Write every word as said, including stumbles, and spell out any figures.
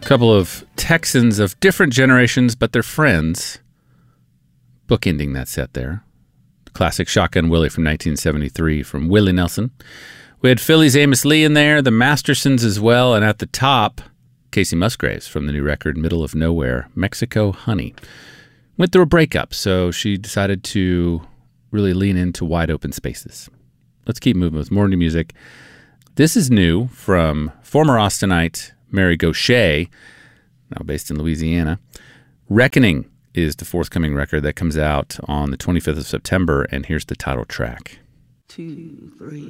A couple of Texans of different generations, but they're friends. Bookending that set there. Classic Shotgun Willie from nineteen seventy-three from Willie Nelson. We had Philly's Amos Lee in there, the Mastersons as well, and at the top, Casey Musgraves from the new record, Middle of Nowhere, Mexico Honey. Went through a breakup, so she decided to really lean into wide open spaces. Let's keep moving with more new music. This is new from former Austinite Mary Gauthier, now based in Louisiana. Reckoning is the forthcoming record that comes out on the twenty-fifth of September, and here's the title track. Two, three.